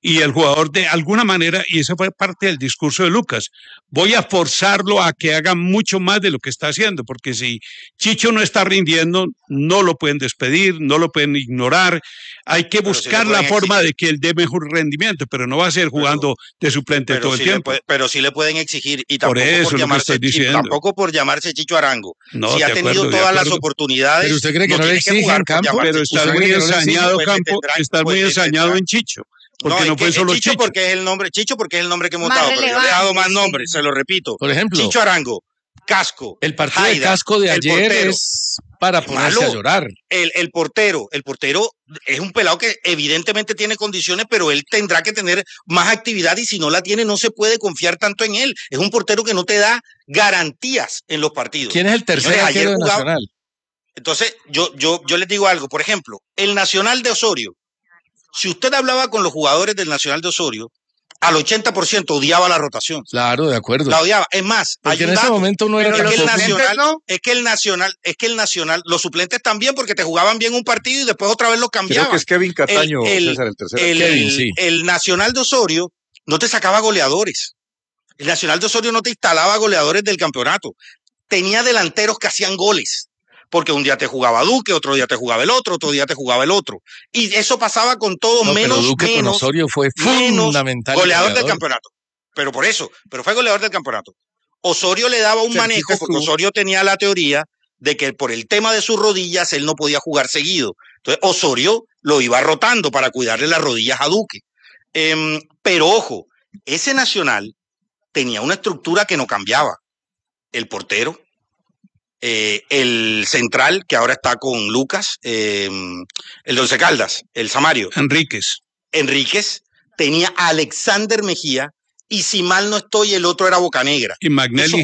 Y el jugador de alguna manera, y esa fue parte del discurso de Lucas, voy a forzarlo a que haga mucho más de lo que está haciendo, porque si Chicho no está rindiendo, no lo pueden despedir, no lo pueden ignorar, hay que buscar la forma de que él dé mejor rendimiento, pero no va a ser jugando de suplente todo el tiempo. Pero sí le pueden exigir, y tampoco por llamarse Chicho Arango. No, si ha tenido todas las oportunidades. ¿Pero usted cree que no le exigen Campo? Pero está muy ensañado Campo, está muy ensañado en Chicho. Porque no fue solo Chicho. Porque es el nombre que hemos dado, pero yo le he dado más nombres, se lo repito. Por ejemplo, Chicho Arango, Casco. El partido de Casco de ayer es para ponerse a llorar. El portero es un pelado que evidentemente tiene condiciones, pero él tendrá que tener más actividad, y si no la tiene no se puede confiar tanto en él. Es un portero que no te da garantías en los partidos. ¿Quién es el tercer arquero de Nacional? Entonces, yo les digo algo. Por ejemplo, el Nacional de Osorio. Si usted hablaba con los jugadores del Nacional de Osorio, al 80% odiaba la rotación. Claro, de acuerdo. La odiaba. Es más, porque en ese momento no era es que el Nacional, los suplentes también, porque te jugaban bien un partido y después otra vez los cambiaban. Creo que es Kevin Cataño, César, el tercero. El Nacional de Osorio no te sacaba goleadores. El Nacional de Osorio no te instalaba goleadores del campeonato. Tenía delanteros que hacían goles. Porque un día te jugaba Duque, otro día te jugaba el otro día te jugaba el otro. Y eso pasaba con todo, pero Duque con Osorio fue fundamental. Goleador del campeonato. Pero fue goleador del campeonato. Osorio le daba un manejo, porque Osorio tenía la teoría de que por el tema de sus rodillas él no podía jugar seguido. Entonces Osorio lo iba rotando para cuidarle las rodillas a Duque. Pero ojo, ese Nacional tenía una estructura que no cambiaba. El portero, el central, que ahora está con Lucas, el de Once Caldas, el Samario. Enríquez, tenía a Alexander Mejía, y si mal no estoy, el otro era Bocanegra. Y Magnelli.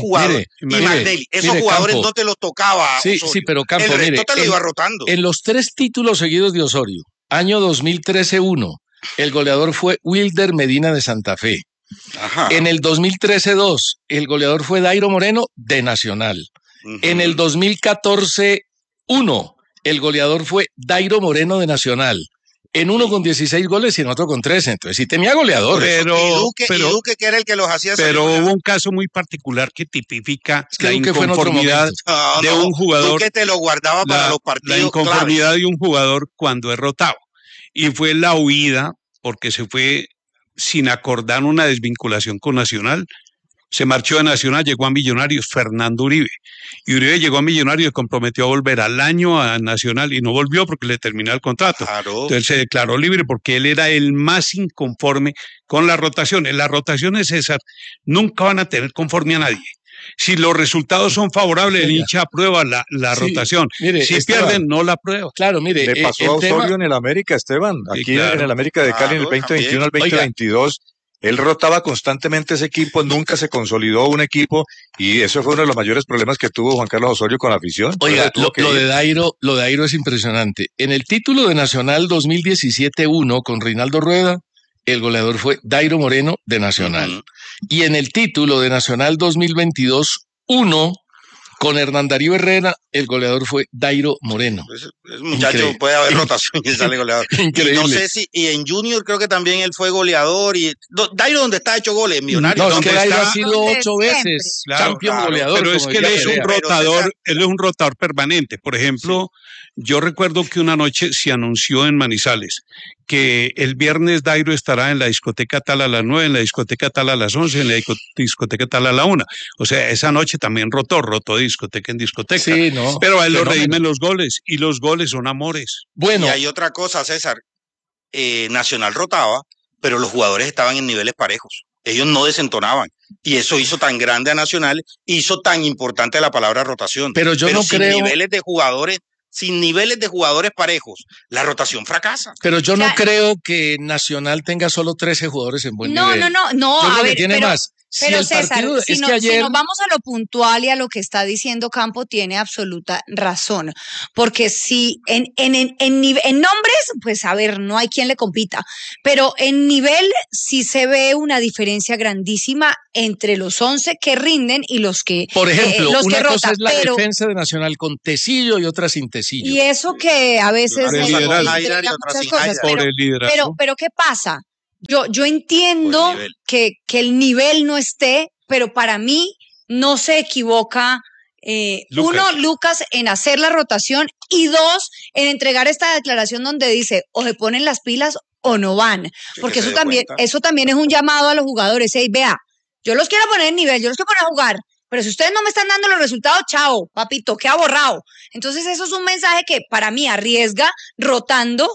Esos jugadores Campo, no te los tocaba. Sí, pero Campo, el resto te lo iba rotando. En los 3 títulos seguidos de Osorio, año 2013-1, el goleador fue Wilder Medina de Santa Fe. Ajá. En el 2013-2, el goleador fue Dairo Moreno de Nacional. En el 2014-1, el goleador fue Dairo Moreno de Nacional. En uno con 16 goles y en otro con 13. Entonces sí tenía goleadores. Y Duque, que era el que los hacía. Pero hubo un caso muy particular que tipifica la inconformidad de un jugador. Duque te lo guardaba para los partidos. La inconformidad de un jugador cuando es rotado. Y fue la huida, porque se fue sin acordar una desvinculación con Nacional. Se marchó de Nacional, llegó a Millonarios, Fernando Uribe. Y Uribe llegó a Millonarios y comprometió a volver al año a Nacional y no volvió porque le terminó el contrato. Claro. Entonces se declaró libre porque él era el más inconforme con la rotación. En las rotaciones, César, nunca van a tener conforme a nadie. Si los resultados son favorables, el hincha aprueba la rotación. Mire, si pierden, no la aprueba. Claro, mire. Le pasó a Osorio en el América, Esteban. Aquí en el América de Cali, en el 2021 al 2022. Él rotaba constantemente ese equipo, nunca se consolidó un equipo, y eso fue uno de los mayores problemas que tuvo Juan Carlos Osorio con la afición. Oiga, lo de Dairo es impresionante. En el título de Nacional 2017-1 con Reinaldo Rueda, el goleador fue Dairo Moreno de Nacional. Y en el título de Nacional 2022-1 con Hernán Darío Herrera, el goleador fue Dairo Moreno. Ese muchacho puede haber rotación y sale goleador. Increíble. Y no sé si, y en Junior creo que también él fue goleador. Y Dairo, donde está hecho goles, Millonario. No, es que Dairo ha sido 8 veces campeón goleador. Pero es que él es un rotador, él es un rotador permanente. Por ejemplo, yo recuerdo que una noche se anunció en Manizales que el viernes Dairo estará en la discoteca tal a las 9, en la discoteca tal a las 11, en la discoteca tal a la 1. O sea, esa noche también rotó de discoteca en discoteca. Sí, no. Pero a él lo redimen los goles, y los goles son amores. Bueno. Y hay otra cosa, César. Nacional rotaba, pero los jugadores estaban en niveles parejos. Ellos no desentonaban. Y eso hizo tan grande a Nacional, hizo tan importante la palabra rotación. Pero yo no creo. Sin niveles de jugadores parejos, la rotación fracasa. Pero yo no creo que Nacional tenga solo 13 jugadores en buen nivel. No, yo creo que tiene más. Pero César, si nos vamos a lo puntual y a lo que está diciendo Campo, tiene absoluta razón. Porque si en nombres, pues a ver, no hay quien le compita. Pero en nivel sí se ve una diferencia grandísima entre los 11 que rinden y los que Por ejemplo, los una que cosa rotan, es la defensa de Nacional con Tecillo y otra sin Tecillo. Y eso que a veces Pero ¿qué pasa? Yo entiendo que el nivel no esté, pero para mí no se equivoca. Lucas, en hacer la rotación, y 2, en entregar esta declaración donde dice o se ponen las pilas o no van, porque eso también es un llamado a los jugadores. Hey, vea, yo los quiero poner en nivel, yo los quiero poner a jugar, pero si ustedes no me están dando los resultados, chao, papito, queda borrado. Entonces eso es un mensaje que para mí arriesga rotando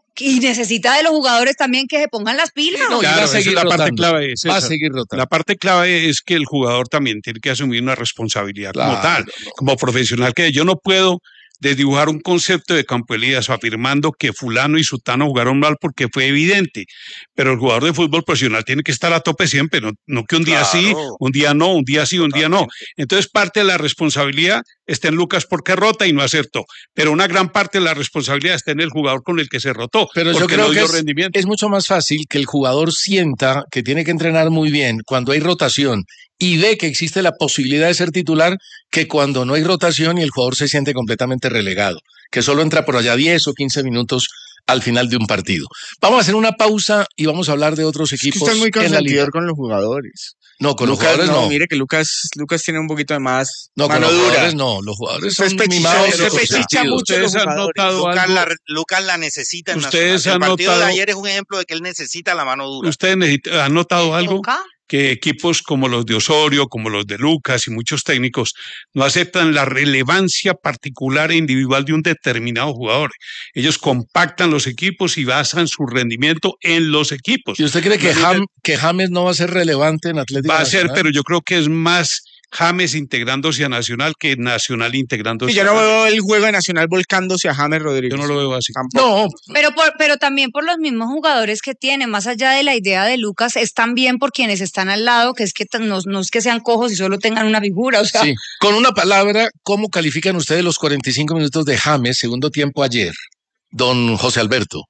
y necesita de los jugadores también que se pongan las pilas. No, claro, la parte clave es va a seguir rotando. La parte clave es que el jugador también tiene que asumir una responsabilidad como tal, como profesional, que yo no puedo desdibujar un concepto de Campo Elías afirmando que fulano y sutano jugaron mal porque fue evidente, pero el jugador de fútbol profesional tiene que estar a tope siempre, no que un día sí, un día no, un día sí, un día no. Entonces parte de la responsabilidad está en Lucas porque rota y no acertó, pero una gran parte de la responsabilidad está en el jugador con el que se rotó. Pero yo creo que es mucho más fácil que el jugador sienta que tiene que entrenar muy bien cuando hay rotación y ve que existe la posibilidad de ser titular, que cuando no hay rotación y el jugador se siente completamente relegado, que solo entra por allá 10 o 15 minutos al final de un partido. Vamos a hacer una pausa y vamos a hablar de otros equipos. Están muy consentidor con los jugadores. No, con Lucas, los jugadores no. Mire que Lucas tiene un poquito de más mano con los dura. Jugadores no, los jugadores son mimados. Ustedes han notado Lucas la necesita en Nacional. El partido de ayer es un ejemplo de que él necesita la mano dura. ¿Ustedes han notado algo? Que equipos como los de Osorio, como los de Lucas y muchos técnicos no aceptan la relevancia particular e individual de un determinado jugador. Ellos compactan los equipos y basan su rendimiento en los equipos. ¿Y usted cree que James no va a ser relevante en Atlético Nacional? Va a ser, pero yo creo que es más James integrándose a Nacional que Nacional integrándose yo no veo el juego de Nacional volcándose a James Rodríguez. Yo no lo veo así. Tampoco. No. Pero también por los mismos jugadores que tiene, más allá de la idea de Lucas, es también por quienes están al lado, que es que no es que sean cojos y solo tengan una figura. O sea. Sí. Con una palabra, ¿cómo califican ustedes los 45 minutos de James, segundo tiempo ayer, don José Alberto?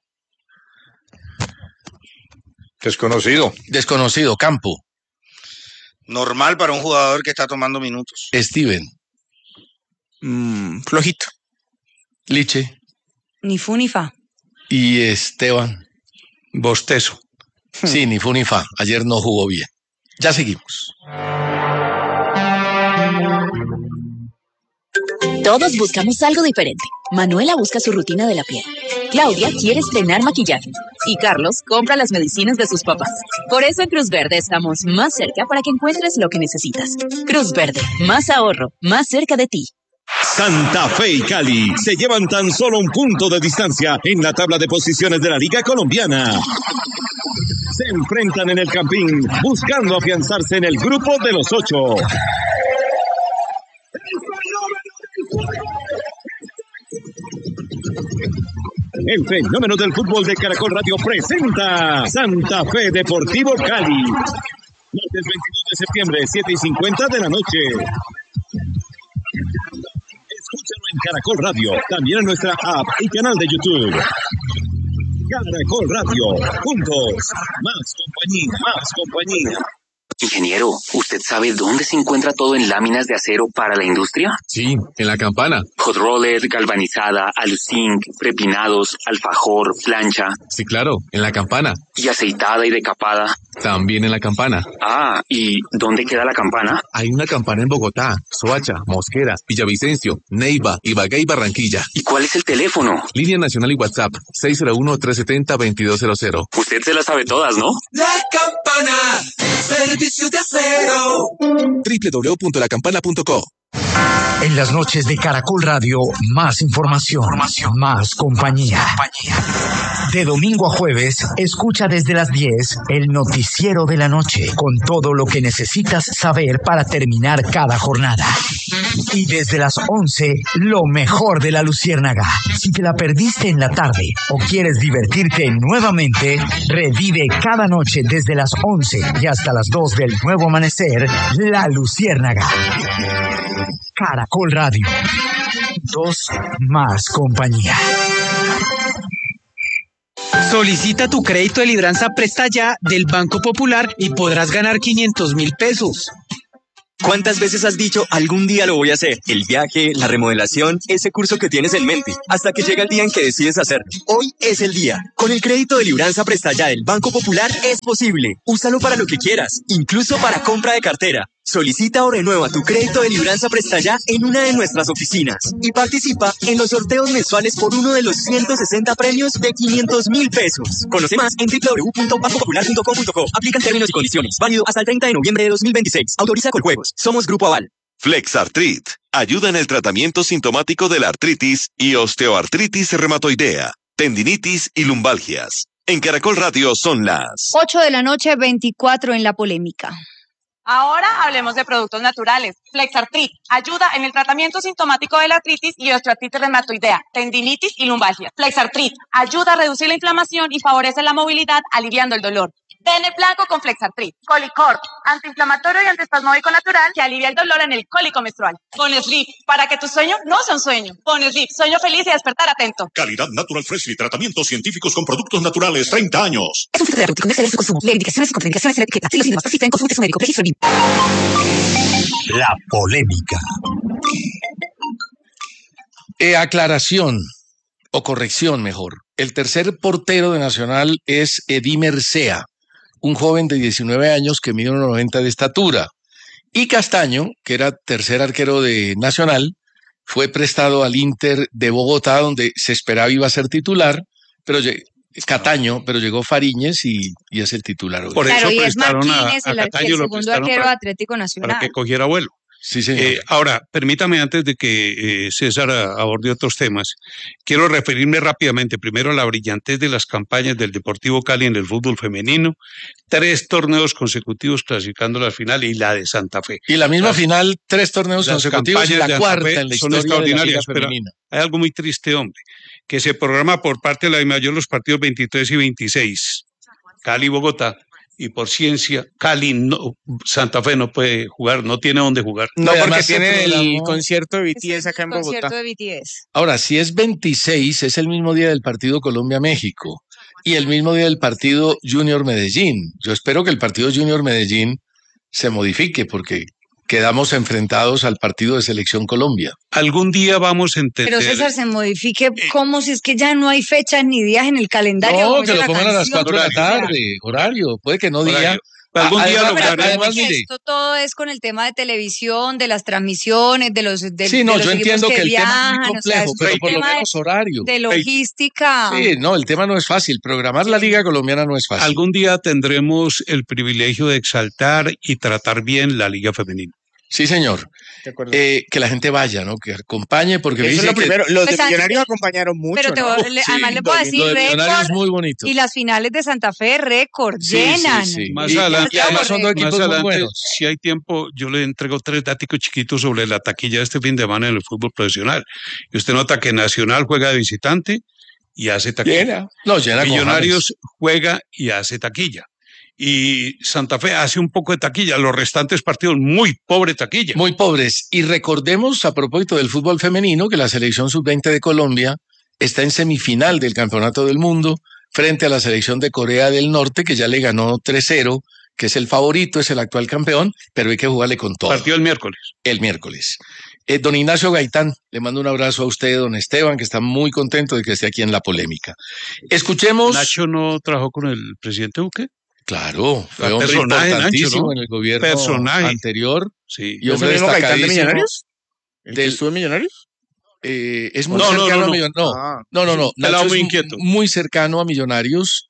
Desconocido, Campo. Normal para un jugador que está tomando minutos. Steven. Flojito. Liche. Ni fu ni fa. Y Esteban. Bostezo. Sí, ni fu ni fa. Ayer no jugó bien. Ya seguimos. Todos buscamos algo diferente. Manuela busca su rutina de la piel. Claudia quiere estrenar maquillaje. Y Carlos compra las medicinas de sus papás. Por eso en Cruz Verde estamos más cerca para que encuentres lo que necesitas. Cruz Verde, más ahorro, más cerca de ti. Santa Fe y Cali se llevan tan solo un punto de distancia en la tabla de posiciones de la Liga Colombiana. Se enfrentan en el Campín buscando afianzarse en el grupo de los 8. El fenómeno del fútbol de Caracol Radio presenta Santa Fe Deportivo Cali. Martes 22 de septiembre, 7:50 de la noche. Escúchalo en Caracol Radio, también en nuestra app y canal de YouTube. Caracol Radio, juntos, más compañía. Ingeniero, ¿usted sabe dónde se encuentra todo en láminas de acero para la industria? Sí, en La Campana. Hot roller, galvanizada, aluzinc, prepinados, alfajor, plancha. Sí, claro, en La Campana. ¿Y aceitada y decapada? También en La Campana. Ah, ¿y dónde queda La Campana? Hay una Campana en Bogotá, Soacha, Mosquera, Villavicencio, Neiva, Ibagué y Barranquilla. ¿Y cuál es el teléfono? Línea nacional y WhatsApp, 601-370-2200. Usted se las sabe todas, ¿no? La Campana, servicio de acero. www.lacampana.co. En las noches de Caracol Radio, más información, más compañía. De domingo a jueves, escucha desde las 10 el noticiero de la noche, con todo lo que necesitas saber para terminar cada jornada. Y desde las 11, lo mejor de la Luciérnaga. Si te la perdiste en la tarde o quieres divertirte nuevamente, revive cada noche desde las 11 y hasta las 2 del nuevo amanecer, La Luciérnaga. Caracol Radio. 2 más compañía. Solicita tu crédito de libranza Presta Ya del Banco Popular y podrás ganar 500.000 pesos. ¿Cuántas veces has dicho, algún día lo voy a hacer? El viaje, la remodelación, ese curso que tienes en mente, hasta que llega el día en que decides hacerlo. Hoy es el día. Con el crédito de Libranza Presta Ya del Banco Popular es posible. Úsalo para lo que quieras, incluso para compra de cartera. Solicita o renueva tu crédito de Libranza Presta Ya en una de nuestras oficinas y participa en los sorteos mensuales por uno de los 160 premios de 500.000 pesos. Conoce más en www.bancopopular.com.co. Aplican términos y condiciones. Válido hasta el 30 de noviembre de 2026. Autoriza Coljuegos. Somos Grupo Aval. Flexartrit ayuda en el tratamiento sintomático de la artritis y osteoartritis reumatoidea, tendinitis y lumbalgias. En Caracol Radio son las 8 de la noche, 24 en La Polémica. Ahora hablemos de productos naturales. Flexartrit ayuda en el tratamiento sintomático de la artritis y osteoartritis reumatoidea, tendinitis y lumbalgia. Flexartrit ayuda a reducir la inflamación y favorece la movilidad, aliviando el dolor. Tene blanco con Flexartrit. Colicorp, antiinflamatorio y antiespasmódico natural que alivia el dolor en el cólico menstrual. Con Sleep, para que tu sueño no sea un sueño. Con Sleep, sueño feliz y despertar atento. Calidad Natural Freshly, tratamientos científicos con productos naturales, 30 años. Es un fitoterapéutico, no exceder su consumo. Lee indicaciones y contraindicaciones en la etiqueta. Si los síntomas persisten, consulte a su médico. Registro BIM. La Polémica. Aclaración, o corrección mejor. El tercer portero de Nacional es Edimer Sea, un joven de 19 años que mide 1,90 de estatura. Y Castaño, que era tercer arquero de Nacional, fue prestado al Inter de Bogotá, donde se esperaba iba a ser titular, pero Cataño, pero llegó Fariñez y es el titular hoy. Por eso claro, y es Martínez, el segundo arquero Atlético Nacional. Para que cogiera vuelo. Sí, señor. Ahora, permítame, antes de que César aborde otros temas, quiero referirme rápidamente primero a la brillantez de las campañas del Deportivo Cali en el fútbol femenino. 3 torneos consecutivos clasificando la final y la de Santa Fe. Y la misma final, 3 torneos consecutivos y la cuarta en la historia de la Liga Femenina. Hay algo muy triste, hombre, que se programa por parte de la DIMAYOR los partidos 23 y 26. Cali-Bogotá. Y por ciencia, Cali, no, Santa Fe no puede jugar, no tiene dónde jugar. No, porque tiene el concierto de BTS acá en Bogotá. Concierto de BTS. Ahora, si es 26, es el mismo día del partido Colombia-México y el mismo día del partido Junior Medellín. Yo espero que el partido Junior Medellín se modifique porque quedamos enfrentados al partido de Selección Colombia. Algún día vamos a entender. Pero César, se modifique como si es que ya no hay fechas ni días en el calendario. No, que lo pongan a las 4 de la tarde, horario, puede que no diga. Algún día lo además, esto todo es con el tema de televisión, de las transmisiones, de los sí, no, yo entiendo que el tema es muy complejo, pero por lo menos horario. De logística. Sí, no, el tema no es fácil. Programar la Liga Colombiana no es fácil. Algún día tendremos el privilegio de exaltar y tratar bien la Liga Femenina. Sí, señor. Que la gente vaya, ¿no? Que acompañe, porque eso es lo primero. Los de Millonarios acompañaron mucho. Pero además le puedo decir récord. Es muy bonito. Y las finales de Santa Fe, récord, llenan. Sí. Más adelante, y además son 2 equipos muy buenos. Si hay tiempo, yo le entrego 3 datos chiquitos sobre la taquilla de este fin de semana en el fútbol profesional. Y usted nota que Nacional juega de visitante y hace taquilla. Llena Millonarios juega y hace taquilla. Y Santa Fe hace un poco de taquilla, los restantes partidos muy pobre taquilla. Muy pobres. Y recordemos, a propósito del fútbol femenino, que la selección sub-20 de Colombia está en semifinal del Campeonato del Mundo frente a la selección de Corea del Norte, que ya le ganó 3-0, que es el favorito, es el actual campeón, pero hay que jugarle con todo. Partido el miércoles. El miércoles. Don Ignacio Gaitán, le mando un abrazo a usted, don Esteban, que está muy contento de que esté aquí en La Polémica. Escuchemos... ¿Nacho no trabajó con el presidente Duque? Claro, fue hombre importantísimo, ¿no? En el gobierno anterior. Sí. Y hombre destacadísimo. ¿De Millonarios? ¿El que estuvo en Millonarios? Es muy cercano a Millonarios. No. Nacho es muy inquieto. Muy cercano a Millonarios.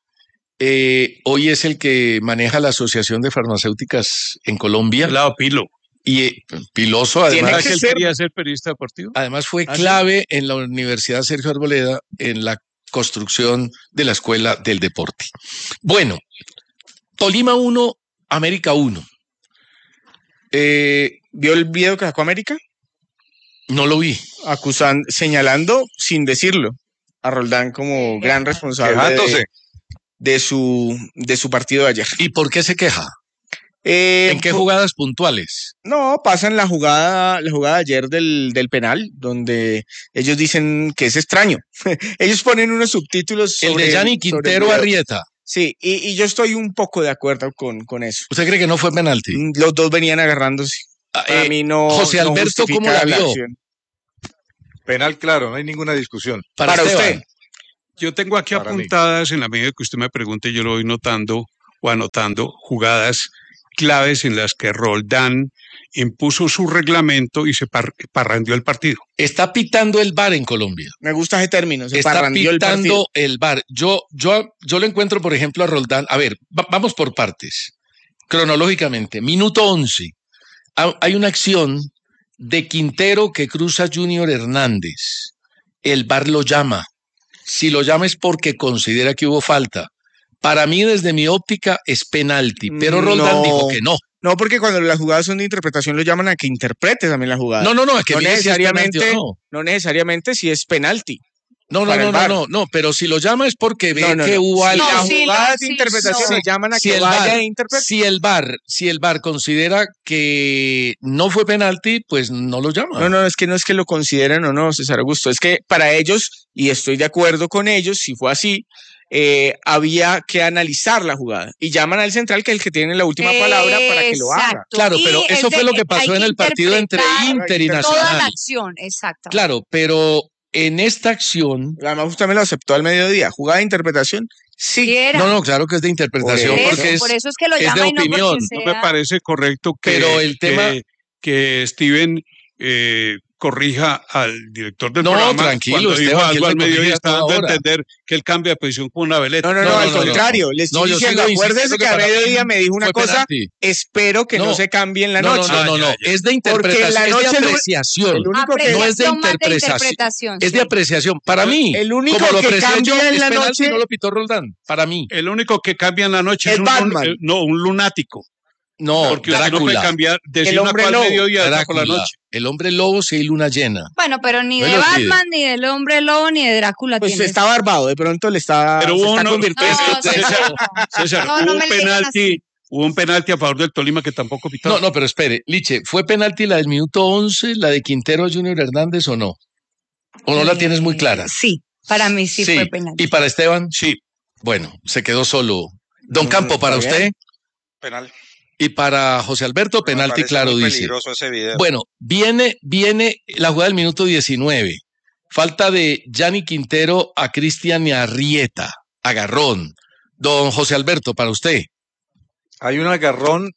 Hoy es el que maneja la Asociación de Farmacéuticas en Colombia. Pelado Pilo. Y piloso, además. ¿Tiene que él quería ser periodista deportivo? Además fue clave en la Universidad Sergio Arboleda en la construcción de la Escuela del Deporte. Bueno, Tolima 1, América 1. ¿Vio el video que sacó América? No lo vi. Señalando, sin decirlo, a Roldán como gran responsable de su partido de ayer. ¿Y por qué se queja? ¿En qué jugadas puntuales? No, pasan la jugada de ayer del penal, donde ellos dicen que es extraño. Ellos ponen unos subtítulos sobre... El de Yanni Quintero Arrieta. Sí, y yo estoy un poco de acuerdo con eso. ¿Usted cree que no fue penalti? Los dos venían agarrándose. Para mí no. José Alberto, ¿cómo la vio? Penal claro, no hay ninguna discusión. Para usted. Yo tengo aquí apuntadas, en la medida que usted me pregunte, yo lo voy notando o anotando, jugadas claves en las que Roldán impuso su reglamento y se parrandió el partido. Está pitando el VAR en Colombia. Me gusta ese término, se Está parrandió pitando el VAR. Yo lo encuentro, por ejemplo, a Roldán. A ver, vamos por partes. Cronológicamente, minuto 11. Hay una acción de Quintero que cruza Junior Hernández. El VAR lo llama. Si lo llama es porque considera que hubo falta. Para mí, desde mi óptica, es penalti, pero Roldán dijo que no. No, porque cuando las jugadas son de interpretación lo llaman a que interprete también la jugada. No, a que no necesariamente si es penalti. No, pero si lo llama es porque ve que hubo algo. Las jugadas de interpretación le llaman a que vaya a interpretar. Si el VAR considera que no fue penalti, pues no lo llama. No es que lo consideren o no, César Augusto. Es que para ellos, y estoy de acuerdo con ellos, si fue así, había que analizar la jugada y llaman al central, que es el que tiene la última palabra, para que lo haga. Claro, pero eso fue lo que pasó en el partido entre Inter y Nacional. Toda la acción, exacto. Claro, pero en esta acción... Además, usted me lo aceptó al mediodía. ¿Jugada de interpretación? Sí. No, claro que es de interpretación. Por eso es que lo llama y no opinión. porque sea... No me parece correcto que, pero el tema... que Steven corrija al director del programa. Tranquilo, cuando dijo Esteban, algo al mediodía, está dando a entender que él cambia de posición con una veleta. No, al contrario. Le estoy diciendo, acuérdense que a mediodía me dijo una cosa, espero que no se cambie en la noche. No, es de interpretación, es de apreciación. No es de interpretación. Es de apreciación. Para mí, el único como lo que cambia en la noche, no lo pitó Roldán. Para mí. El único que cambia en la noche es un lunático. No, porque usted no puede cambiar de una para el mediodía por la noche. El hombre lobo sí hay luna llena. Bueno, pero ni de Batman, ni del hombre lobo, ni de Drácula. Pues está barbado, de pronto le está, pero se está convirtiendo. César, hubo un penalti a favor del Tolima que tampoco pitó. No, pero espere, Liche, ¿fue penalti la del minuto 11, la de Quintero Junior Hernández o no? ¿O no la tienes muy clara? Sí, para mí sí fue penalti. ¿Y para Esteban? Sí. Bueno, se quedó solo. Don Campo, ¿para usted? Penal. Y para José Alberto, penalti claro, dice. Peligroso ese video. Bueno, viene la jugada del minuto 19. Falta de Gianni Quintero a Cristian Arrieta. Agarrón. Don José Alberto, para usted. Hay un agarrón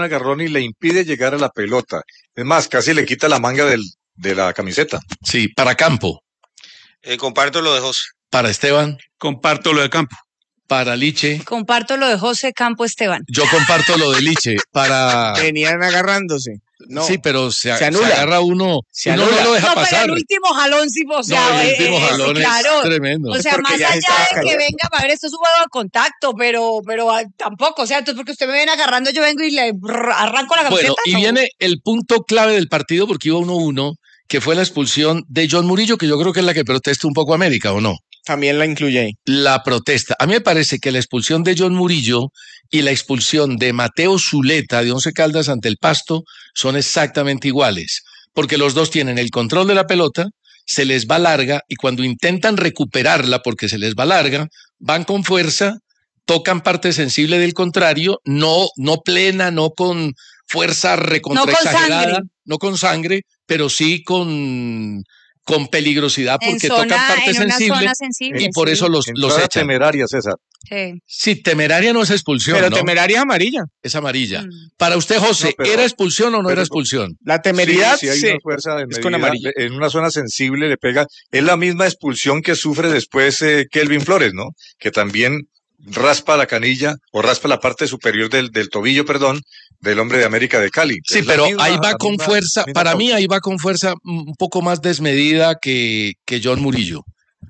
y le impide llegar a la pelota. Es más, casi le quita la manga de la camiseta. Sí, para Campo. Comparto lo de José. Para Esteban. Comparto lo de Campo. Para Liche. Comparto lo de José Campo Esteban. Yo comparto lo de Liche. Para... Venían agarrándose. No, sí, pero se agarra uno. Uno no lo deja pasar. Pero el último jalón sí, o sea, el último jalón claro, es tremendo. O sea, más allá de que venga para ver, esto es un juego de contacto, pero tampoco, o sea, entonces porque usted me viene agarrando, yo vengo y le arranco la camiseta. Bueno, y viene el punto clave del partido, porque iba 1-1, que fue la expulsión de John Murillo, que yo creo que es la que protesta un poco América, ¿o no? También la incluye ahí. La protesta. A mí me parece que la expulsión de John Murillo y la expulsión de Mateo Zuleta de Once Caldas ante el Pasto son exactamente iguales, porque los dos tienen el control de la pelota, se les va larga y cuando intentan recuperarla porque se les va larga, van con fuerza, tocan parte sensible del contrario, no plena, no con fuerza recontraexagerada, no con sangre, pero sí con peligrosidad porque tocan parte sensible y por eso los echan. Temeraria, César. Sí, temeraria no es expulsión. Pero ¿no? Temeraria es amarilla. Es amarilla. Para usted, José, ¿era expulsión o no era expulsión? La temeridad sí, hay una fuerza de medida, con amarilla. En una zona sensible le pega. Es la misma expulsión que sufre después Kelvin Flores, ¿no? Que también raspa la canilla o raspa la parte superior del tobillo, del hombre de América de Cali. Sí, pero ahí va con fuerza, para mí ahí va con fuerza un poco más desmedida que John Murillo.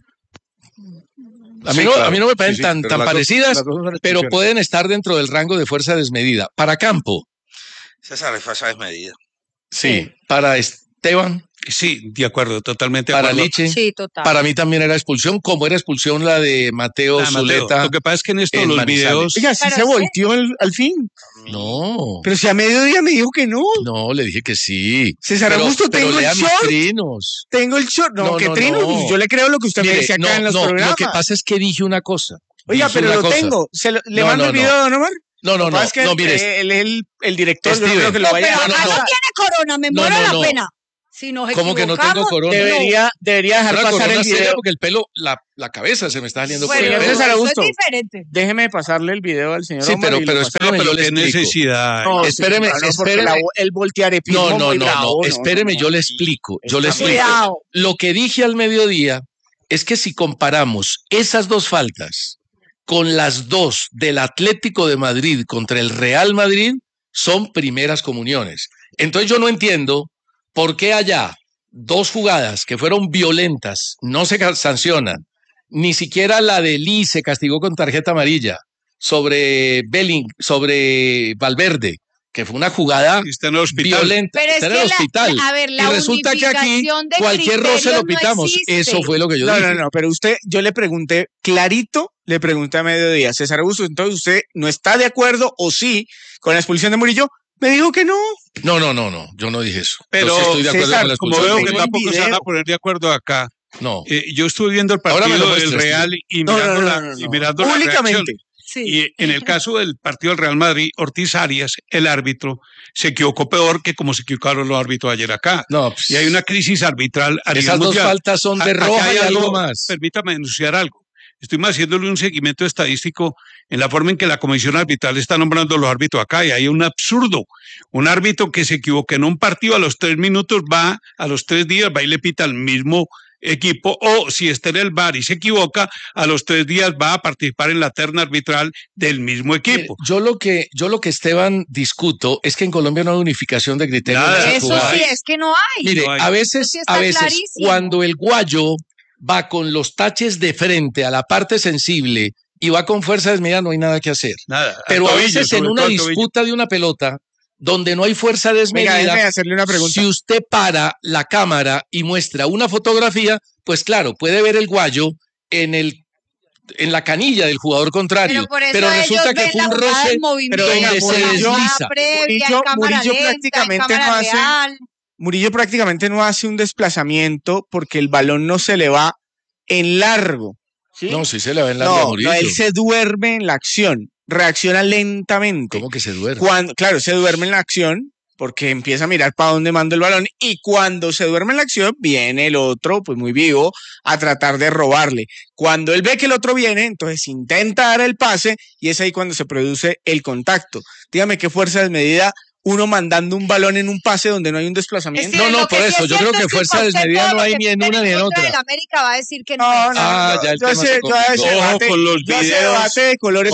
A mí no me parecen tan parecidas, pero pueden estar dentro del rango de fuerza desmedida. Para Campo. César, es fuerza desmedida. Sí, para Esteban. Sí, de acuerdo, totalmente. Para Liche, sí, total. Para mí también era expulsión, como era expulsión la de Mateo Zuleta. Lo que pasa es que en estos los videos... Oiga, sí se volteó al fin. No. Pero si a mediodía me dijo que no. No, le dije que sí. César Augusto, tengo el short. Trinos. Tengo el short. No, ¿qué trinos? No. Yo le creo lo que usted me decía acá en los programas. Lo que pasa es que dije una cosa. Oiga, pero lo tengo. ¿Le mando el video a Don Omar? mire. Él es el director, Steven, yo creo que lo vaya a... Pero acá no tiene corona, me muero la pena. Si nos ¿Cómo que no tengo corona? Debería dejar pasar el video. Porque el pelo, la cabeza se me está saliendo. Bueno, eso es diferente. Déjeme pasarle el video al señor. Sí, pero espéreme, yo le explico. Necesidad. No, espéreme. El voltearepismo. No, espéreme, yo le explico. Cuidado. Lo que dije al mediodía es que si comparamos esas dos faltas con las dos del Atlético de Madrid contra el Real Madrid, son primeras comuniones. Entonces yo no entiendo por qué allá dos jugadas que fueron violentas no se sancionan. Ni siquiera la de Lee se castigó con tarjeta amarilla sobre Valverde, que fue una jugada violenta. Pero está en el hospital. Y resulta que aquí cualquier roce lo pitamos. Eso fue lo que yo dije. No, pero yo le pregunté clarito, a mediodía, César Augusto, entonces usted no está de acuerdo o sí con la expulsión de Murillo. Me dijo que no. No, yo no dije eso. Pero sí estoy de acuerdo César, con la como veo que tampoco se van a poner de acuerdo acá. No. Yo estuve viendo el partido del Real y mirando la reacción. Sí. Y en el caso del partido del Real Madrid, Ortiz Arias, el árbitro, se equivocó peor que como se equivocaron los árbitros ayer acá. No, pues, y hay una crisis arbitral a nivel esas mundial. Dos faltas son de roja y algo más. Permítame denunciar algo. Estoy haciéndole un seguimiento estadístico en la forma en que la comisión arbitral está nombrando los árbitros acá, y hay un absurdo. Un árbitro que se equivoque en un partido a los 3 minutos va, a los 3 días va y le pita al mismo equipo, o si está en el VAR y se equivoca, a los 3 días va a participar en la terna arbitral del mismo equipo. Yo lo que Esteban discuto es que en Colombia no hay unificación de criterios. Eso sí, es que no hay. Mire, no hay. a veces cuando el guayo va con los taches de frente a la parte sensible y va con fuerza desmedida, no hay nada que hacer. Nada. Pero a veces en una disputa de una pelota donde no hay fuerza desmedida, hacerle una pregunta. Si usted para la cámara y muestra una fotografía, pues claro, puede ver el guayo en la canilla del jugador contrario, pero resulta que fue un roce donde se desliza. Murillo prácticamente no hace un desplazamiento porque el balón no se le va en largo. ¿Sí? No, sí se le va en largo a Murillo. No, él se duerme en la acción, reacciona lentamente. ¿Cómo que se duerme? Claro, se duerme en la acción porque empieza a mirar para dónde manda el balón, y cuando se duerme en la acción viene el otro, pues muy vivo, a tratar de robarle. Cuando él ve que el otro viene, entonces intenta dar el pase y es ahí cuando se produce el contacto. Dígame qué fuerza desmedida uno mandando un balón en un pase donde no hay un desplazamiento. Es no, por eso, yo creo que fuerza desmedida no hay ni en una ni en otra. El América va a decir que no. Ya el tema se complicó. Ojo con los videos. De colores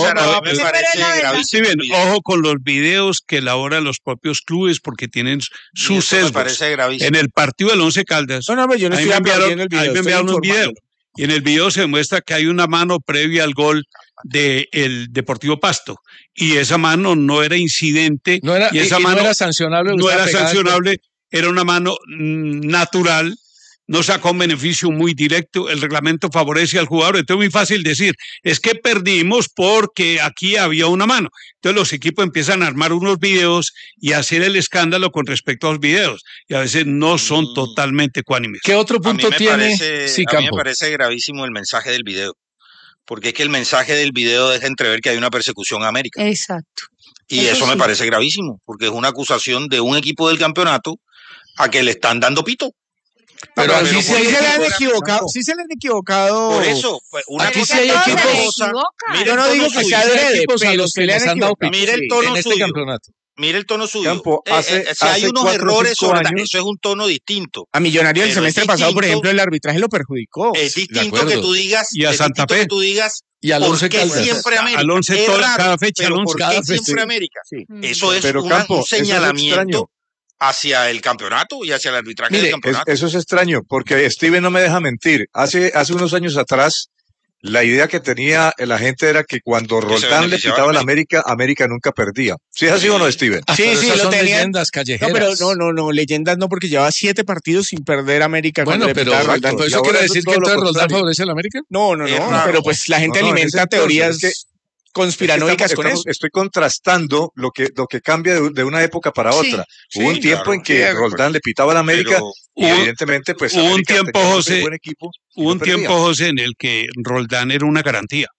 ojo con los videos que elaboran los propios clubes, porque tienen sus sesgos. En el partido del Once Caldas, yo no estoy aplaudiendo el video. Ahí me enviaron un video. Y en el video se muestra que hay una mano previa al gol del Deportivo Pasto, y esa mano no era incidente, no era sancionable, era una mano natural, no sacó un beneficio muy directo, el reglamento favorece al jugador. Entonces es muy fácil decir, es que perdimos porque aquí había una mano. Entonces los equipos empiezan a armar unos videos y a hacer el escándalo con respecto a los videos, y a veces no son totalmente ecuánimes. ¿Qué otro punto tiene? A mí me parece gravísimo el mensaje del video, porque es que el mensaje del video deja entrever que hay una persecución a América. Exacto. Y eso me parece gravísimo, porque es una acusación de un equipo del campeonato a que le están dando pito. Pero sí se le han equivocado. Sí se le han equivocado. Por eso, aquí sí hay equipos. Yo no digo que sea adrede, pero se le han dado pito. Mire el tono suyo. Mire el tono suyo. Si hay unos errores sobre eso, es un tono distinto. A Millonarios el semestre pasado, por ejemplo, el arbitraje lo perjudicó. Es distinto que tú digas. Y a Santa Fe. Y al Once Caldas. Siempre América. Al Once cada fecha. ¿Por qué siempre América? Eso es un señalamiento hacia el campeonato y hacia el arbitraje del campeonato. Eso es extraño, porque Steven no me deja mentir. Hace unos años atrás, la idea que tenía la gente era que cuando Roldán le pitaba a la América nunca perdía. ¿Sí es así o no, Steven? Sí, lo tenía. Leyendas callejeras. No, leyendas no, porque llevaba 7 partidos sin perder América. Bueno, pero ¿eso quiere decir que entonces Roldán favorece a la América? No, pero pues la gente alimenta teorías conspiranoicas con eso. Estoy contrastando lo que cambia de una época para otra. Hubo un tiempo en que Roldán le pitaba a la América y evidentemente pues hubo un tiempo, José, en el que Roldán era una garantía.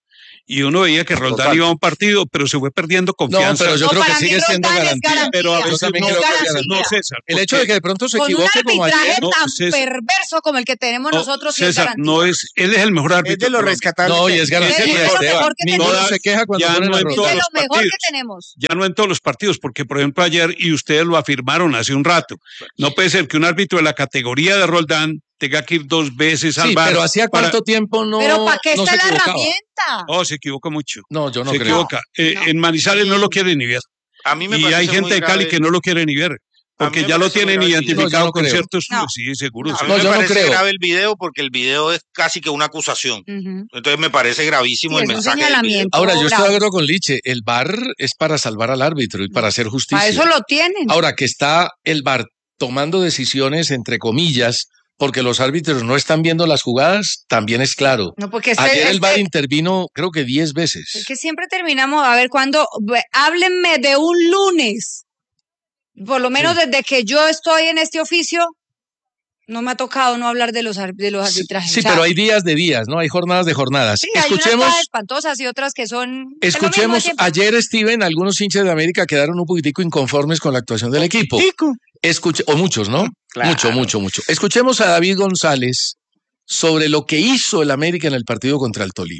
y uno veía que Roldán iba a un partido, pero se fue perdiendo confianza. No, pero yo creo que sigue siendo garantía. Pero a veces no, César. El hecho de que de pronto se equivoque como ayer. Tan perverso como el que tenemos nosotros. César, él es el mejor árbitro. Es de los rescatables. No, y es garantía. Ninguno se queja cuando ya no en todos los partidos. Mejor que tenemos. Ya no en todos los partidos, porque por ejemplo ayer, y ustedes lo afirmaron hace un rato, no puede ser que un árbitro de la categoría de Roldán tenga que ir 2 veces al bar. Pero ¿hacía cuánto tiempo no? Pero ¿para qué está la herramienta? Oh, se equivoca mucho. No, yo no creo. Se equivoca. En Manizales no lo quiere ni ver. A mí me y hay gente de Cali que no lo quiere ni ver. Porque ya lo tienen identificado con ciertos... Sí, seguro. A mí me parece grave el video porque el video es casi que una acusación. Entonces me parece gravísimo el mensaje. Ahora, yo estoy de acuerdo con Liche. El VAR es para salvar al árbitro y para hacer justicia. Para eso lo tienen. Ahora, que está el VAR tomando decisiones, entre comillas, porque los árbitros no están viendo las jugadas, también es claro. No, porque ayer el VAR intervino, creo que 10 veces. Es que siempre terminamos, a ver, háblenme de un lunes. Por lo menos desde que yo estoy en este oficio, no me ha tocado no hablar de los arbitrajes. Sí, pero hay días de días, ¿no? Hay jornadas de jornadas. Sí, hay unas espantosas y otras que son... Escuchemos, ayer, Steven, algunos hinchas de América quedaron un poquitico inconformes con la actuación del equipo. O muchos, ¿no? Claro. Mucho. Escuchemos a David González sobre lo que hizo el América en el partido contra el Tolima.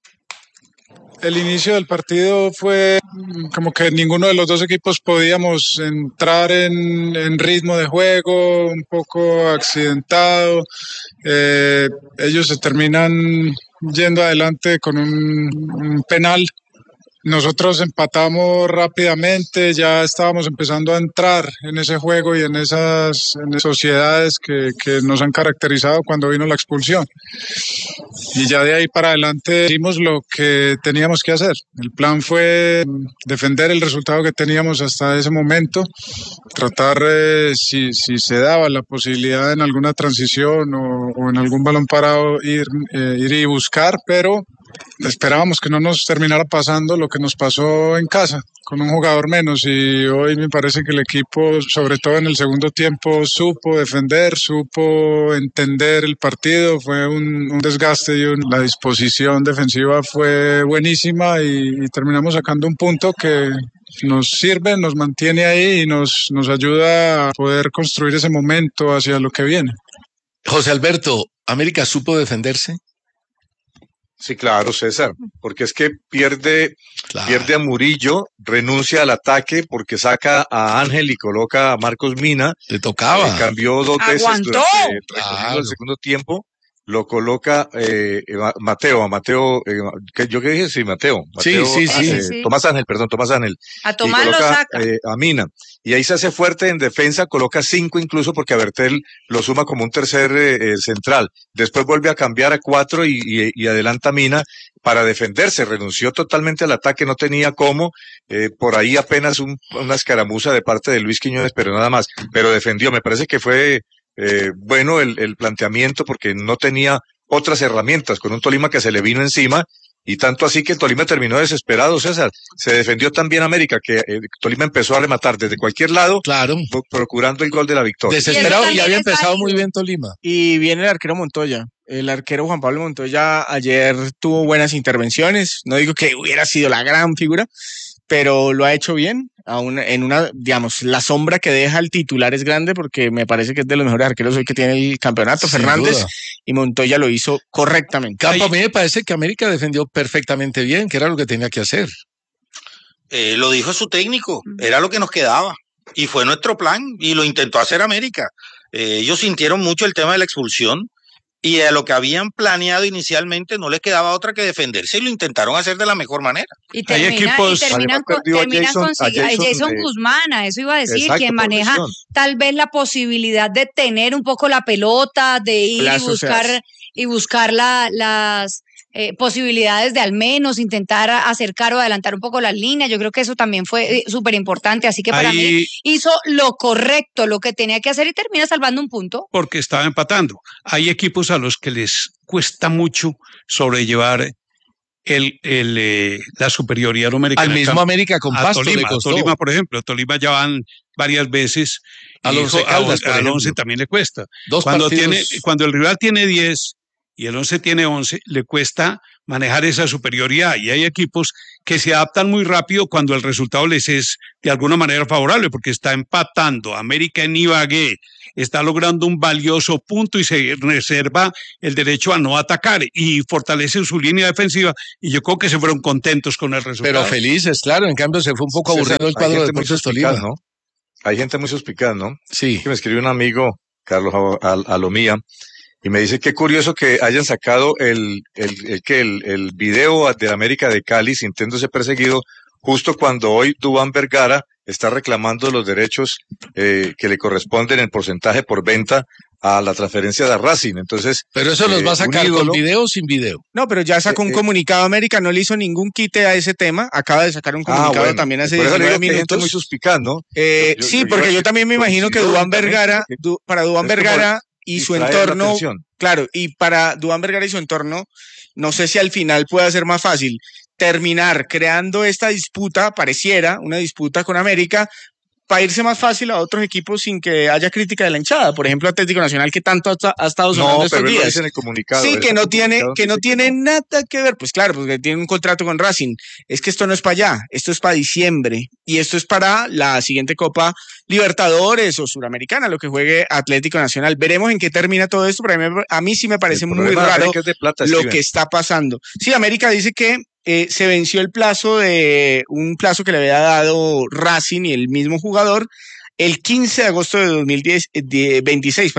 El inicio del partido fue como que ninguno de los dos equipos podíamos entrar en ritmo de juego, un poco accidentado. Ellos se terminan yendo adelante con un penal. Nosotros empatamos rápidamente, ya estábamos empezando a entrar en ese juego y en esas sociedades que nos han caracterizado cuando vino la expulsión. Y ya de ahí para adelante hicimos lo que teníamos que hacer. El plan fue defender el resultado que teníamos hasta ese momento, tratar si se daba la posibilidad en alguna transición o en algún balón parado ir y buscar, pero esperábamos que no nos terminara pasando lo que nos pasó en casa, con un jugador menos, y hoy me parece que el equipo, sobre todo en el segundo tiempo, supo defender, supo entender el partido, fue un desgaste y la disposición defensiva fue buenísima y terminamos sacando un punto que nos sirve, nos mantiene ahí y nos ayuda a poder construir ese momento hacia lo que viene. José Alberto, ¿América supo defenderse? Sí, claro, César, porque es que pierde a Murillo, renuncia al ataque porque saca a Ángel y coloca a Marcos Mina. Le tocaba. Cambió 2 veces durante el segundo tiempo. Lo coloca Mateo, ¿yo qué dije? Sí, Mateo. Sí. Tomás Ángel. A Tomás lo saca. A Mina. Y ahí se hace fuerte en defensa, coloca 5 incluso porque a Bertel lo suma como un tercer central. Después vuelve a cambiar a 4 y adelanta a Mina para defenderse. Renunció totalmente al ataque, no tenía cómo. Por ahí apenas una escaramuza de parte de Luis Quiñones, pero nada más. Pero defendió, me parece que fue... bueno el planteamiento porque no tenía otras herramientas con un Tolima que se le vino encima y tanto así que el Tolima terminó desesperado, César. Se defendió también América que Tolima empezó a rematar desde cualquier lado, procurando el gol de la victoria. Desesperado y había empezado muy bien Tolima. Y viene el arquero Montoya. El arquero Juan Pablo Montoya ayer tuvo buenas intervenciones. No digo que hubiera sido la gran figura, pero lo ha hecho bien. Digamos, la sombra que deja el titular es grande porque me parece que es de los mejores arqueros hoy que tiene el campeonato, Fernández, y Montoya lo hizo correctamente. Campo, a mí me parece que América defendió perfectamente bien, que era lo que tenía que hacer. Lo dijo su técnico, era lo que nos quedaba, y fue nuestro plan, y lo intentó hacer América. Ellos sintieron mucho el tema de la expulsión, y a lo que habían planeado inicialmente no les quedaba otra que defenderse y lo intentaron hacer de la mejor manera. Y terminan con Jason Guzmán, a eso iba a decir, quien maneja tal vez la posibilidad de tener un poco la pelota, de ir y buscar las posibilidades de al menos intentar acercar o adelantar un poco las líneas. Yo creo que eso también fue súper importante, así que para mí hizo lo correcto, lo que tenía que hacer y termina salvando un punto. Porque estaba empatando. Hay equipos a los que les cuesta mucho sobrellevar la superioridad numérica. Al mismo América con Pasto Tolima, le costó. Tolima, por ejemplo. Tolima ya van varias veces. Al Once también le cuesta. Cuando el rival tiene 10 y el 11 tiene 11, le cuesta manejar esa superioridad. Y hay equipos que se adaptan muy rápido cuando el resultado les es de alguna manera favorable, porque está empatando América en Ibagué, está logrando un valioso punto y se reserva el derecho a no atacar y fortalece su línea defensiva. Y yo creo que se fueron contentos con el resultado. Pero felices, claro. En cambio, se fue un poco aburrido el cuadro de Deportes Tolima, ¿no? Hay gente muy suspicaz, ¿no? Sí. Que me escribió un amigo, Carlos Alomía, y me dice qué curioso que hayan sacado el video de América de Cali sintiéndose perseguido justo cuando hoy Duván Vergara está reclamando los derechos que le corresponden en porcentaje por venta a la transferencia de Racing. Entonces, pero eso los va a sacar con video o sin video. No, pero ya sacó un comunicado. América no le hizo ningún quite a ese tema. Acaba de sacar un comunicado también hace 19 minutos. Gente muy suspicaz, ¿no? Sí, porque yo también me imagino que Duván Vergara, para Duván Vergara y su entorno, claro, y para Duván Vergara y su entorno, no sé si al final puede ser más fácil terminar creando esta disputa, pareciera una disputa con América, para irse más fácil a otros equipos sin que haya crítica de la hinchada. Por ejemplo, Atlético Nacional, que tanto ha estado sonando estos días. Dice en el comunicado, sí, que no tiene nada que ver. Pues claro, porque tiene un contrato con Racing. Es que esto no es para allá, esto es para diciembre. Y esto es para la siguiente Copa Libertadores o Suramericana, lo que juegue Atlético Nacional. Veremos en qué termina todo esto, pero a mí sí me parece muy raro lo que está pasando. Sí, América dice que se venció un plazo que le había dado Racing y el mismo jugador el 15 de agosto de 2026,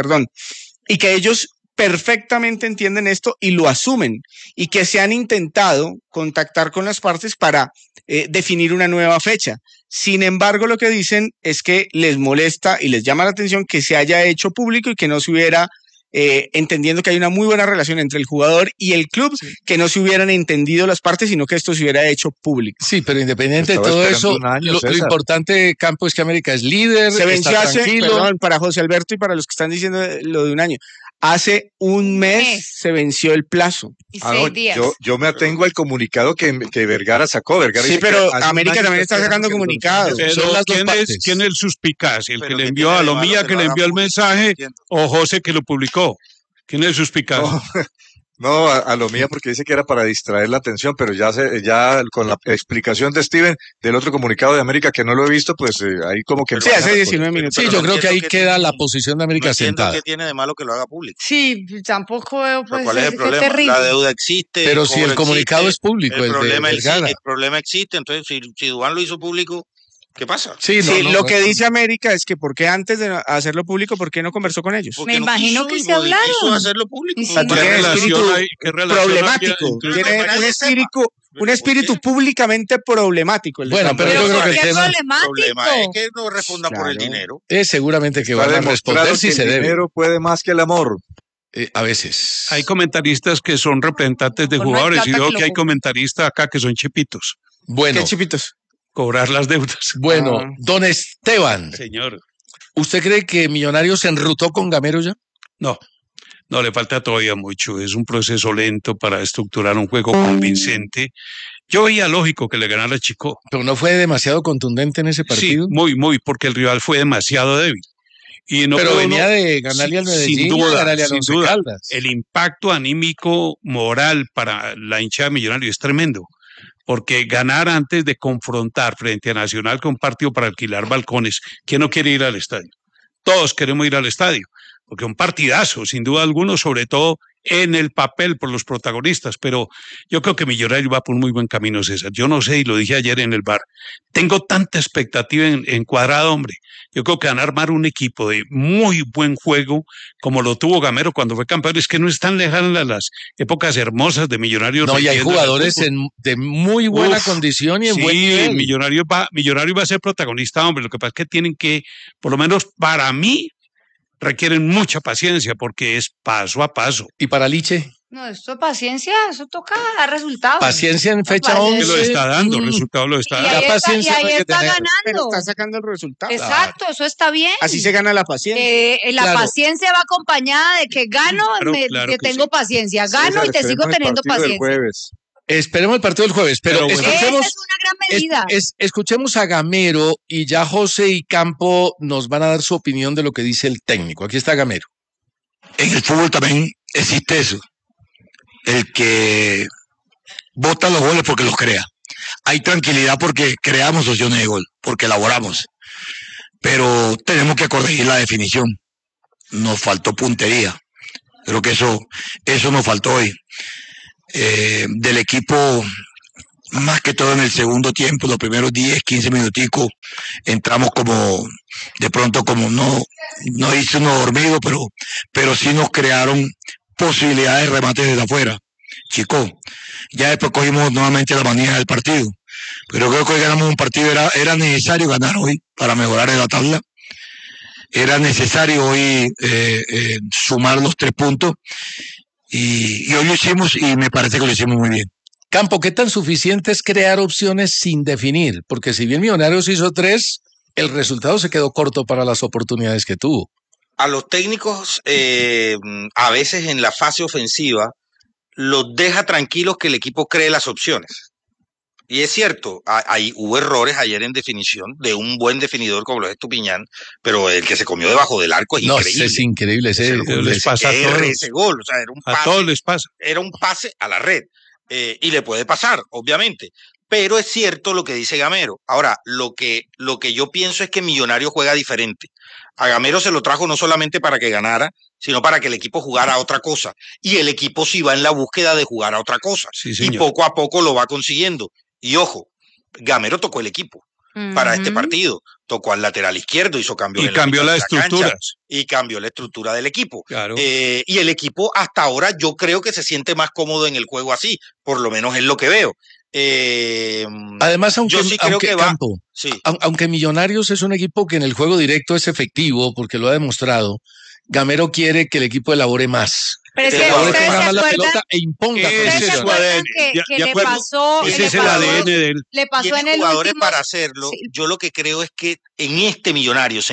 y que ellos perfectamente entienden esto y lo asumen, y que se han intentado contactar con las partes para definir una nueva fecha. Sin embargo, lo que dicen es que les molesta y les llama la atención que se haya hecho público y que no se hubiera entendiendo que hay una muy buena relación entre el jugador y el club, que no se hubieran entendido las partes, sino que esto se hubiera hecho público. Sí, pero independiente de todo eso, lo importante, Campo, es que América es líder, se venció para José Alberto y para los que están diciendo lo de un año. Hace un mes se venció el plazo. Y 6 días. Yo me atengo al comunicado que Vergara sacó. Sí, pero América también está sacando comunicados. ¿Quién es el suspicaz? ¿El que le envió a Lomía, que le envió el mensaje, o José, que lo publicó? ¿Quién es el suspicaz? No, a Lomía, porque dice que era para distraer la atención, pero ya con la explicación de Steven del otro comunicado de América, que no lo he visto, pues ahí como que... Sí, hace 19 minutos. Sí, yo creo que ahí queda la posición de América sentada. ¿Qué tiene de malo que lo haga público? Sí, tampoco veo, pues, ¿cuál es el problema? Terrible. La deuda existe. Pero si el comunicado es público, el problema existe, entonces si Duván lo hizo público, ¿qué pasa? Sí, lo que dice América es que porque antes de hacerlo público, ¿por qué no conversó con ellos? Me imagino que se hablaron. Quiso hacerlo público. Sí. ¿Qué problemático. Tiene un espíritu públicamente problemático. Bueno, pero yo creo que el problema es que no responda por el dinero. Es seguramente que van a responder si se debe. El dinero puede más que el amor. A veces. Hay comentaristas que son representantes de jugadores y veo que hay comentaristas acá que son chipitos. Bueno. ¿Qué chipitos? Cobrar las deudas. Bueno, don Esteban. Señor. ¿Usted cree que Millonarios se enrutó con Gamero ya? No, le falta todavía mucho. Es un proceso lento para estructurar un juego convincente. Yo veía lógico que le ganara Chico. Pero no fue demasiado contundente en ese partido. Sí, muy, porque el rival fue demasiado débil. Y no pero venía de ganarle al Medellín, sin duda, ganarle al Once Caldas. El impacto anímico moral para la hinchada de Millonarios es tremendo. Porque ganar antes de confrontar frente a Nacional con partido para alquilar balcones, ¿quién no quiere ir al estadio? Todos queremos ir al estadio, porque un partidazo, sin duda alguna, sobre todo en el papel por los protagonistas, pero yo creo que Millonarios va por un muy buen camino, César. Yo no sé, y lo dije ayer en el bar, tengo tanta expectativa en Cuadrado, hombre. Yo creo que van a armar un equipo de muy buen juego, como lo tuvo Gamero cuando fue campeón. Es que no están lejanas las épocas hermosas de Millonarios. No, y hay jugadores de muy buena condición y en buen nivel. Millonarios va a ser protagonista, hombre. Lo que pasa es que tienen que, por lo menos para mí, requieren mucha paciencia porque es paso a paso. ¿Y para Liche? No, esto es paciencia, eso toca dar resultados. Paciencia en fecha 11. Lo está dando, resultado lo está dando. Y ahí está ganando. Pero está sacando el resultado. Exacto, eso está bien. Así se gana la paciencia. La paciencia va acompañada de que gano, que tengo paciencia. Gano y te sigo teniendo paciencia. Esperemos el partido del jueves, pero escuchemos, esa es una gran medida. Escuchemos a Gamero y ya José y Campo nos van a dar su opinión de lo que dice el técnico. Aquí está Gamero. En el fútbol también existe eso. El que bota los goles porque los crea. Hay tranquilidad porque creamos opciones de gol, porque elaboramos. Pero tenemos que corregir la definición. Nos faltó puntería. Creo que eso nos faltó hoy. Del equipo, más que todo en el segundo tiempo, los primeros 10, 15 minuticos, entramos como, de pronto como no hice uno dormido, pero sí nos crearon posibilidades de remate desde afuera. Chicos, ya después cogimos nuevamente la manía del partido. Pero creo que hoy ganamos un partido, era necesario ganar hoy para mejorar en la tabla. Era necesario hoy sumar los 3 puntos y hoy lo hicimos y me parece que lo hicimos muy bien. Campo, ¿qué tan suficiente es crear opciones sin definir? Porque si bien Millonarios hizo 3, el resultado se quedó corto para las oportunidades que tuvo. A los técnicos, a veces en la fase ofensiva, los deja tranquilos que el equipo cree las opciones. Y es cierto, hubo errores ayer en definición de un buen definidor como lo es Estupiñán, pero el que se comió debajo del arco es increíble. Es increíble les pasa a todos. Ese gol, o sea, era un pase, a todos les pasa. Era un pase a la red y le puede pasar, obviamente. Pero es cierto lo que dice Gamero. Ahora, lo que yo pienso es que Millonarios juega diferente. A Gamero se lo trajo no solamente para que ganara, sino para que el equipo jugara a otra cosa. Y el equipo sí va en la búsqueda de jugar a otra cosa. Sí, y poco a poco lo va consiguiendo. Y ojo, Gamero tocó el equipo para este partido. Tocó al lateral izquierdo, hizo cambios. Y cambió la estructura. Y cambió la estructura del equipo. Claro. Y el equipo hasta ahora yo creo que se siente más cómodo en el juego así. Por lo menos es lo que veo. Además, aunque Millonarios es un equipo que en el juego directo es efectivo, porque lo ha demostrado, Gamero quiere que el equipo elabore más. Pero es que ustedes se acuerdan, la pelota e imponga. Ese es el ADN de él. Le pasó en el jugadores último... para hacerlo. Sí. Yo lo que creo es que en este Millonarios,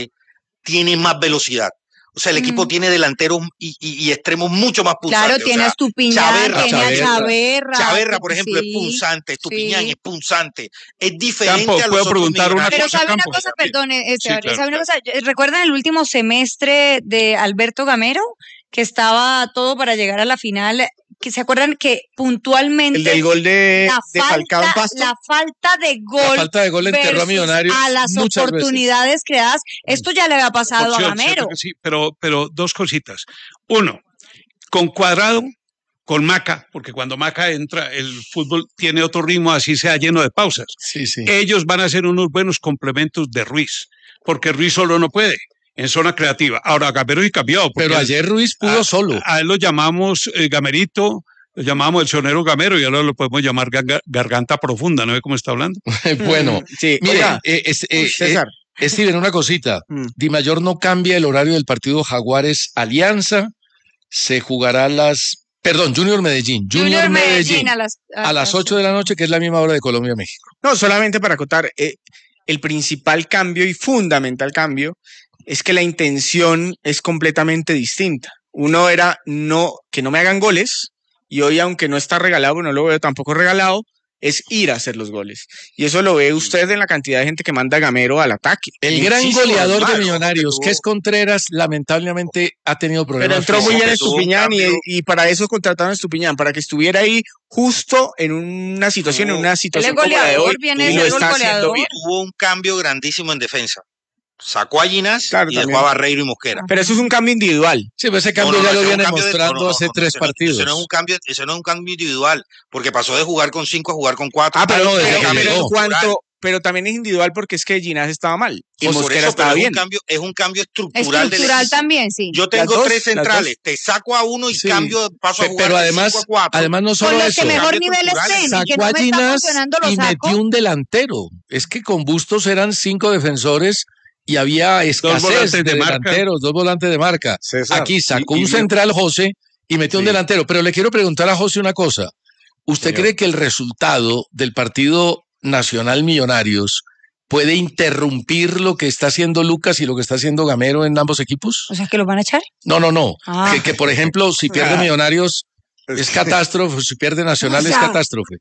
tiene más velocidad. O sea, el equipo tiene delanteros y extremos mucho más punzantes. Claro, tiene a Estupiñán, tiene a Chaverra. Chaverra, por ejemplo, es punzante. Estupiñán es punzante. Es diferente Campo, a los ¿puedo otros preguntar una Pero cosa, sabe Campo? una cosa, perdone, ¿sabe una cosa? ¿Recuerdan el último semestre de Alberto Gamero? Que estaba todo para llegar a la final, que se acuerdan que puntualmente el del gol de Falcao en Pasto. La falta de gol enterró a Millonarios a las oportunidades creadas, esto ya le había pasado a Gamero. Sí, pero 2 cositas. Uno, con Cuadrado, con Maca, porque cuando Maca entra, el fútbol tiene otro ritmo, así sea lleno de pausas. Sí. Ellos van a ser unos buenos complementos de Ruiz, porque Ruiz solo no puede. En zona creativa. Ahora, Gamero y cambió. Pero ayer Ruiz pudo solo. A él lo llamamos Gamerito, lo llamamos el sonero Gamero y ahora lo podemos llamar garganta profunda, ¿no ve cómo está hablando? Bueno, sí. Mira, César. Steven, una cosita. Di Mayor no cambia el horario del partido Jaguares Alianza. Se jugará Junior Medellín. Junior Medellín a las 8 de la noche, que es la misma hora de Colombia-México. No, solamente para acotar, el principal cambio y fundamental cambio es que la intención es completamente distinta. Uno era que no me hagan goles, y hoy, aunque no está regalado, no lo veo tampoco regalado, es ir a hacer los goles. Y eso lo ve usted en la cantidad de gente que manda a Gamero al ataque. El gran goleador de Millonarios, que es Contreras, lamentablemente ha tenido problemas. Pero entró muy bien Estupiñán y para eso contrataron a Estupiñán, para que estuviera ahí justo en una situación como la de hoy. Y lo está haciendo bien. Hubo un cambio grandísimo en defensa. Sacó a Ginás y dejó a Barreiro y Mosquera. Pero eso es un cambio individual. Sí, pero ese cambio ya lo viene mostrando hace 3 partidos. Eso no es un cambio individual, porque pasó de jugar con 5 a jugar con 4. Pero también es individual porque es que Ginás estaba mal y Mosquera por eso estaba bien. Es un cambio estructural del equipo. También, sí. Yo tengo 3 centrales, te saco a uno y paso a jugar pero además, 5 a 4. Además no solo eso. Con los que mejor nivel estén y que no me está funcionando los y metió un delantero. Es que con Bustos eran 5 defensores y había escasez de delanteros, 2 volantes de marca. César, aquí sacó un central José y metió un delantero. Pero le quiero preguntar a José una cosa. ¿Usted cree que el resultado del partido Nacional Millonarios puede interrumpir lo que está haciendo Lucas y lo que está haciendo Gamero en ambos equipos? O sea, ¿que los van a echar? No. Que por ejemplo, si pierde Millonarios es catástrofe, si pierde Nacional es catástrofe.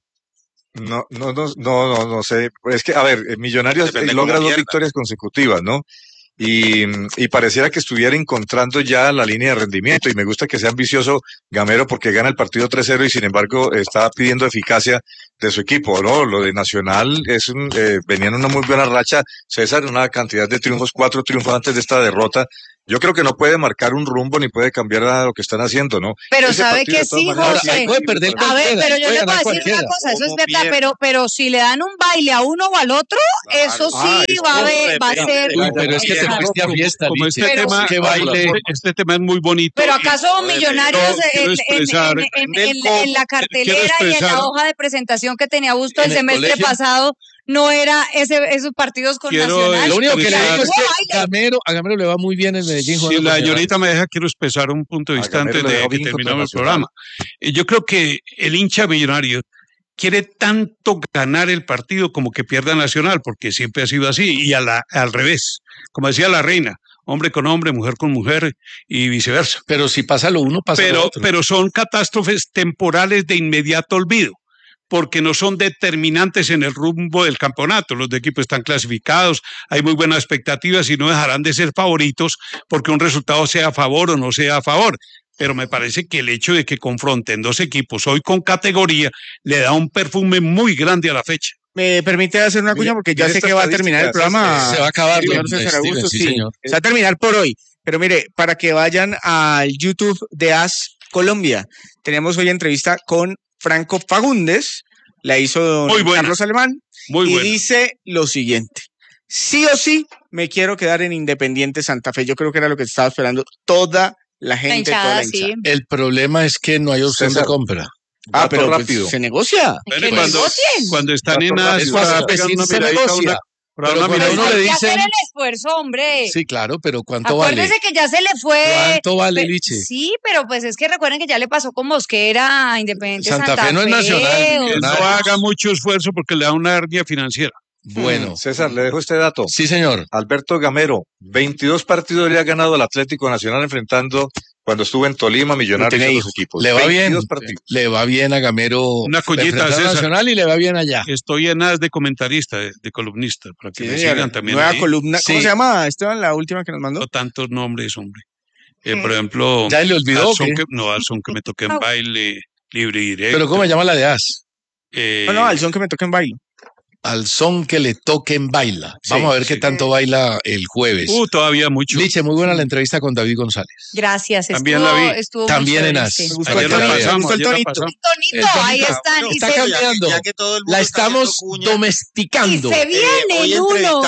No sé. Es que, a ver, Millonarios logra 2 victorias consecutivas, ¿no? y pareciera que estuviera encontrando ya la línea de rendimiento, y me gusta que sea ambicioso Gamero porque gana el partido 3-0 y sin embargo está pidiendo eficacia de su equipo, ¿no? Lo de Nacional venía en una muy buena racha, César, una cantidad de triunfos, 4 triunfos antes de esta derrota. Yo creo que no puede marcar un rumbo ni puede cambiar nada de lo que están haciendo, ¿no? Pero sabe que sí, José. Puede perder a ver, pero yo le voy a decir una cosa, eso es verdad, pero si le dan un baile a uno o al otro, eso sí va a ser. Pero es que te fuiste a fiesta, como este tema es muy bonito. Pero ¿acaso Millonarios en la cartelera y en la hoja de presentación que tenía Busto el semestre pasado no era esos partidos con Nacional? Lo único que le digo es que a Gamero le va muy bien en Medellín. Si la señorita me deja, quiero expresar un punto de vista antes de que terminemos el programa. Yo creo que el hincha millonario quiere tanto ganar el partido como que pierda Nacional, porque siempre ha sido así, y al revés, como decía la reina, hombre con hombre, mujer con mujer y viceversa. Pero si pasa lo uno, pasa lo otro. Pero son catástrofes temporales de inmediato olvido, porque no son determinantes en el rumbo del campeonato. Los de equipos están clasificados, hay muy buenas expectativas y no dejarán de ser favoritos porque un resultado sea a favor o no sea a favor. Pero me parece que el hecho de que confronten dos equipos hoy con categoría le da un perfume muy grande a la fecha. ¿Me permite hacer una cuña? Porque ya sé que va a terminar el programa. Se va a acabar. Señor César Augusto, sí. Se va a terminar por hoy. Pero mire, para que vayan al YouTube de AS Colombia, tenemos hoy entrevista con Franco Fagundes, la hizo don Carlos Alemán, y dice lo siguiente: sí o sí me quiero quedar en Independiente Santa Fe. Yo creo que era lo que estaba esperando toda la gente, toda la hinchada. El problema es que no hay opción de compra. Pero rápido. Pues, se negocia. Cuando están en AS, se negocia. Pero uno le dice, hacer el esfuerzo, hombre. Sí, claro, pero ¿cuánto vale? Acuérdese que ya se le fue. ¿Cuánto vale, Liche? Sí, pero pues es que recuerden que ya le pasó con Mosquera a Independiente Santa Fe. No es Nacional. No haga mucho esfuerzo porque le da una hernia financiera. Bueno, César, le dejo este dato. Sí, señor. Alberto Gamero, 22 partidos le ha ganado al Atlético Nacional enfrentando cuando estuvo en Tolima, Millonarios y los equipos. Le va bien. Le va bien a Gamero. Una collita Nacional y le va bien allá. Estoy en AS de comentarista, de columnista, para que me sigan también. Nueva columna. ¿Cómo se llama, Esteban, la última que nos mandó? No tantos nombres, hombre. Por ejemplo, ¿ya le olvidó? Al son que me toque en baile, libre y directo. ¿Pero cómo se llama la de AS? Al son que me toque en baile. Al son que le toquen baila. Vamos a ver qué tanto baila el jueves. Todavía mucho. Liche, muy buena la entrevista con David González. Gracias. También la vi. También en AS. Ayer la pasamos. El tonito, ahí están. Está cambiando. La estamos domesticando. Y se viene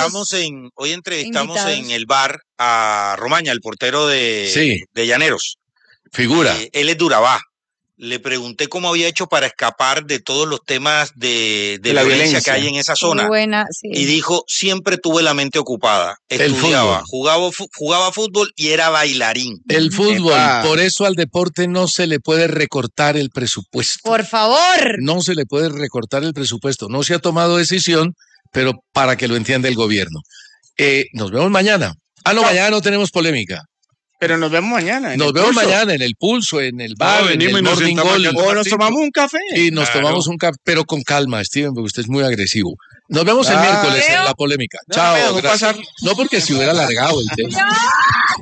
Hoy entrevistamos en el bar a Romaña, el portero de Llaneros. Figura. Él es Durabá. Le pregunté cómo había hecho para escapar de todos los temas de la violencia que hay en esa zona. Y dijo, siempre tuve la mente ocupada. Estudiaba, jugaba fútbol y era bailarín. El fútbol, por eso al deporte no se le puede recortar el presupuesto. Por favor. No se le puede recortar el presupuesto. No se ha tomado decisión, pero para que lo entienda el gobierno. Nos vemos mañana. Mañana no tenemos polémica. Pero nos vemos mañana. Nos vemos mañana en el Pulso, en el bar, en el Morning Goal. O nos tomamos un café. Y nos tomamos un café, pero con calma, Steven, porque usted es muy agresivo. Nos vemos el miércoles en la polémica. Chao. Gracias. No, porque si hubiera alargado el tema.